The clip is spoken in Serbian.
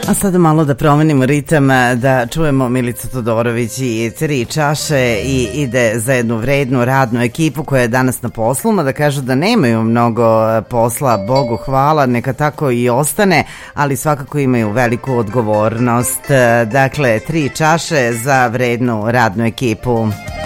A sada malo da promenimo ritam, da čujemo Milicu Todorović i 3 čaše i ide za jednu vrednu radnu ekipu koja je danas na poslu, da kažu da nemaju mnogo posla, Bogu hvala, neka tako i ostane, ali svakako imaju veliku odgovornost. Dakle, 3 čaše za vrednu radnu ekipu.